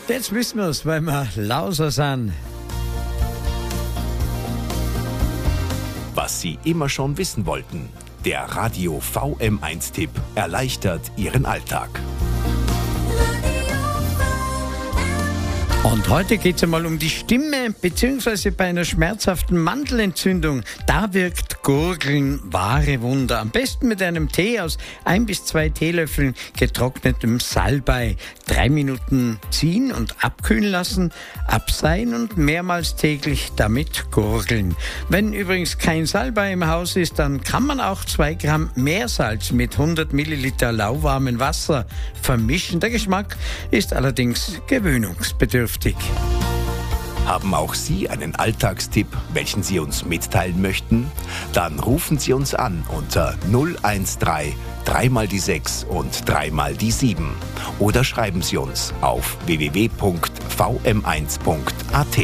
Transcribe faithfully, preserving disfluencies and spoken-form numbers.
Jetzt wissen wir es, weil wir Lauser sind. Was Sie immer schon wissen wollten. Der Radio V M eins Tipp erleichtert Ihren Alltag. Und heute geht es einmal um die Stimme, beziehungsweise bei einer schmerzhaften Mandelentzündung. Da wirkt Gurgeln wahre Wunder. Am besten mit einem Tee aus ein bis zwei Teelöffeln getrocknetem Salbei. Drei Minuten ziehen und abkühlen lassen, abseihen und mehrmals täglich damit gurgeln. Wenn übrigens kein Salbei im Haus ist, dann kann man auch zwei Gramm Meersalz mit hundert Milliliter lauwarmem Wasser vermischen. Der Geschmack ist allerdings gewöhnungsbedürftig. Haben auch Sie einen Alltagstipp, welchen Sie uns mitteilen möchten? Dann rufen Sie uns an unter null eins drei, drei mal die sechs und drei mal die sieben. Oder schreiben Sie uns auf w w w punkt v m eins punkt a t.